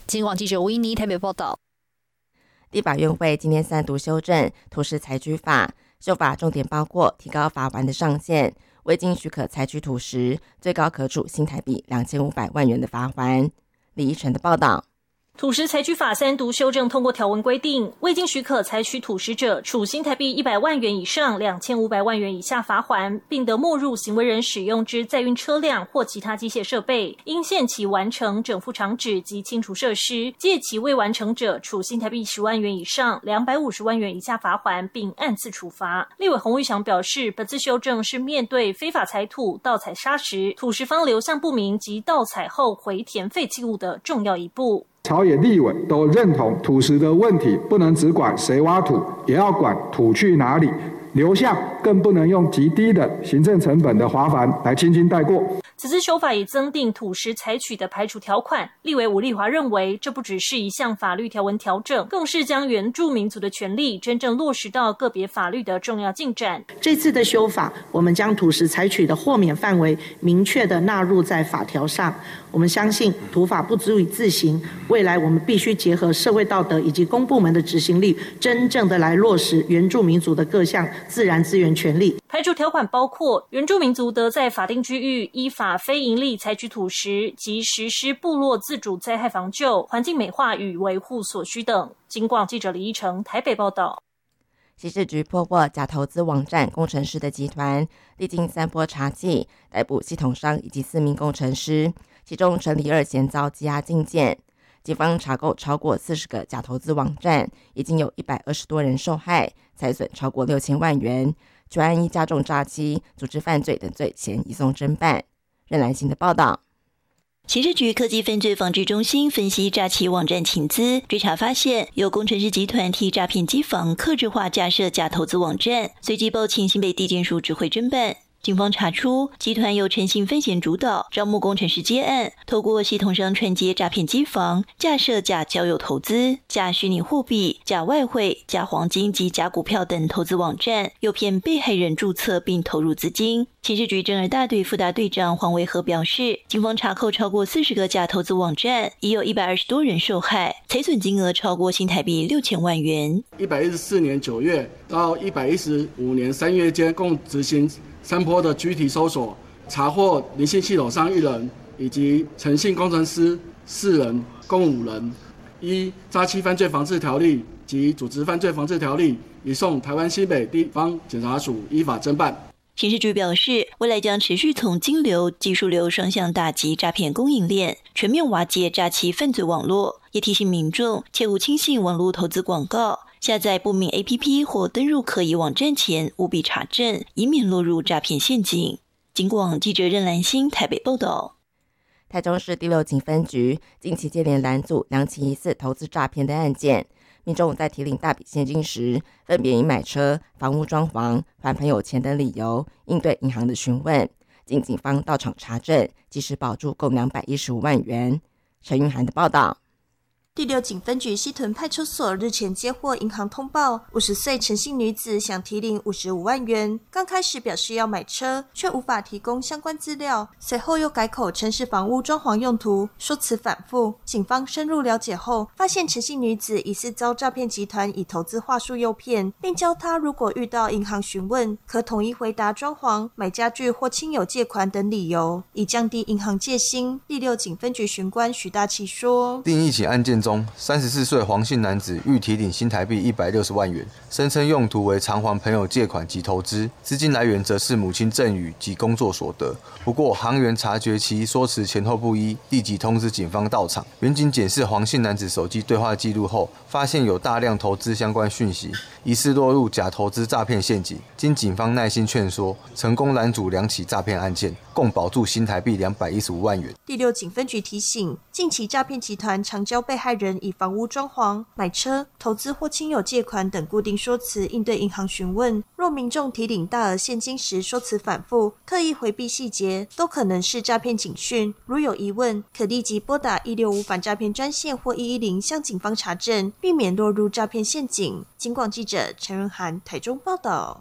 警广记者吴依妮台北报道。 立法院会今天3读修正土石采取法，修法重点包括提高罚锾的上限，未经许可采取土石，最高可处新台币2500万元的罚锾。李依晨的报道。 土石采取法3读修正通过条文规定，未经许可采取土石者，处新台币100万元以上2500万元以下罚锾，并得没入行为人使用之载运车辆或其他机械设备，应限期完成整副厂址及清除设施，届期未完成者，处新台币10万元以上250万元以下罚锾，并按次处罚。立委洪玉祥表示，本次修正是面对非法采土、盗采砂石、土石方流向不明及盗采后回填废弃物的重要一步。 朝野立委都认同土石的问题不能只管谁挖土，也要管土去哪里，流向更不能用极低的行政成本的罚锾来轻轻带过。 此次修法也增订土石采取的排除条款，立委伍丽华认为，这不只是一项法律条文调整，更是将原住民族的权利真正落实到个别法律的重要进展。 这次的修法，我们将土石采取的豁免范围明确的纳入在法条上。我们相信土法不足以自行，未来我们必须结合社会道德以及公部门的执行力，真正的来落实原住民族的各项自然资源权利。 排除条款包括原住民族得在法定区域依法非营利采取土石及实施部落自主灾害防救、环境美化与维护所需等。警广记者李依成台北报道。 刑事局破获假投资网站工程师的集团，历经3波查缉，逮捕系统商以及4名工程师，其中陈李二嫌遭羁押禁见。警方查购超过40个假投资网站，已经有120多人受害，财损超过6000万元。全案依加重诈欺、组织犯罪等罪嫌移送侦办。任兰心的报道。 刑事局科技犯罪防治中心分析诈欺网站情资，追查发现有工程师集团替诈骗机房客制化架设假投资网站，随即报请新北地检署指挥侦办。警方查出，集团由陈姓分嫌主导，招募工程师接案，透过系统商串接诈骗机房，架设假交友投资、假虚拟货币、假外汇、假黄金及假股票等投资网站，诱骗被害人注册并投入资金。刑事局侦二大队副大队长黄维和表示，警方查扣超过40个假投资网站，已有120多人受害，财损金额超过新台币6000万元。 114年9月到115年3月间，共执行3波的具体搜索，查获林姓系统商1人以及陈姓工程师4人，共5人。依诈欺犯罪防治条例及组织犯罪防治条例，移送台湾新北地方检察署依法侦办。 刑事局表示，未来将持续从金流、技术流双向打击诈骗供应链，全面瓦解诈欺犯罪网络，也提醒民众切勿轻信网络投资广告，下载不明 APP 或登入可疑网站前务必查证，以免落入诈骗陷阱。警广记者任兰心台北报道。 台中市第6警分局近期接连拦阻2起疑似投资诈骗的案件，民众在提领大笔现金时，分别以买车、房屋装潢、还朋友钱等理由应对银行的询问，经警方到场查证，及时保住共215万元。陈云涵的报道。 第6警分局西屯派出所日前接获银行通报，50岁陈姓女子想提领55万元，刚开始表示要买车，却无法提供相关资料，随后又改口称是房屋装潢用途，说辞反复。警方深入了解后，发现陈姓女子疑似遭诈骗集团以投资话术诱骗，并教她如果遇到银行询问，可统一回答装潢、买家具或亲友借款等理由，以降低银行戒心。第6警分局巡官徐大奇说， 另一起案件中，34岁黄姓男子欲提领新台币160万元，声称用途为偿还朋友借款及投资，资金来源则是母亲赠与及工作所得。不过，行员察觉其说辞前后不一，立即通知警方到场。员警检视黄姓男子手机对话记录后，发现有大量投资相关讯息，疑似落入假投资诈骗陷阱。经警方耐心劝说，成功拦阻2起诈骗案件，共保住新台币215万元。 第6警分局提醒，近期诈骗集团常教被害人以房屋装潢、买车、投资或亲友借款等固定说辞应对银行询问。若民众提领大额现金时说辞反复、刻意回避细节，都可能是诈骗警讯。如有疑问，可立即拨打165反诈骗专线或110向警方查证，避免落入诈骗陷阱。警广记者陈润涵台中报道。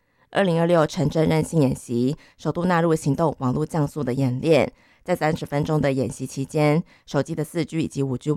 2026城镇韧性演习首度纳入行动网络降速的演练，在30分钟的演习期间，手机的4G 以及5G